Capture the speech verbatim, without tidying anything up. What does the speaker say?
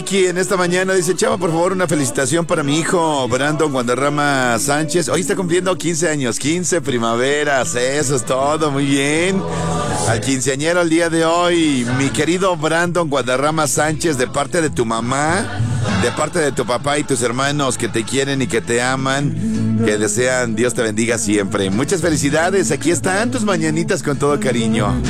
Vicky en esta mañana dice: Chava, por favor, una felicitación para mi hijo Brandon Guadarrama Sánchez. Hoy está cumpliendo quince años, quince primaveras, eso es todo, muy bien. Al quinceañero el día de hoy, mi querido Brandon Guadarrama Sánchez, de parte de tu mamá, de parte de tu papá y tus hermanos que te quieren y que te aman, que desean Dios te bendiga siempre. Muchas felicidades, aquí están tus mañanitas con todo cariño.